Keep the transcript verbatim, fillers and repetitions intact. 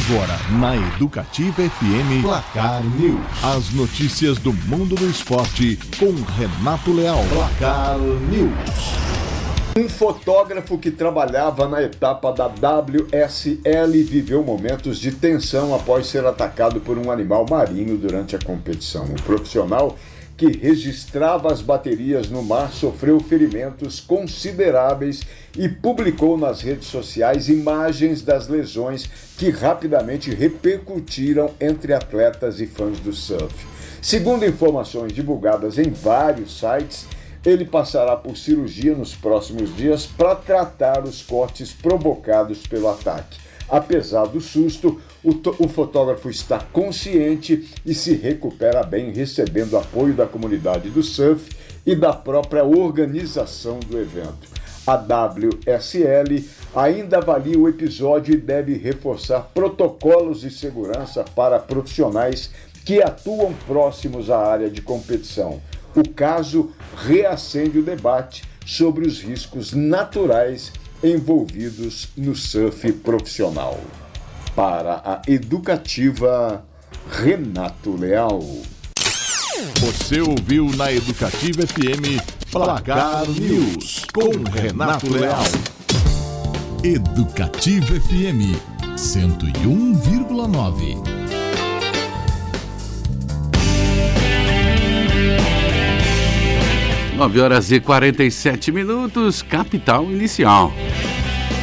Agora, na Educativa F M, Placar News. As notícias do mundo do esporte com Renato Leal. Placar News. Um fotógrafo que trabalhava na etapa da W S L viveu momentos de tensão após ser atacado por um animal marinho durante a competição. O profissional que registrava as baterias no mar sofreu ferimentos consideráveis e publicou nas redes sociais imagens das lesões que rapidamente repercutiram entre atletas e fãs do surf. Segundo informações divulgadas em vários sites, ele passará por cirurgia nos próximos dias para tratar os cortes provocados pelo ataque. Apesar do susto, o, o fotógrafo está consciente e se recupera bem, recebendo apoio da comunidade do surf e da própria organização do evento. A W S L ainda avalia o episódio e deve reforçar protocolos de segurança para profissionais que atuam próximos à área de competição. O caso reacende o debate sobre os riscos naturais envolvidos no surf profissional. Para a Educativa, Renato Leal. Você ouviu na Educativa F M Placar News com Renato Leal. Educativa F M cento e um vírgula nove. nove horas e quarenta e sete minutos, capital inicial.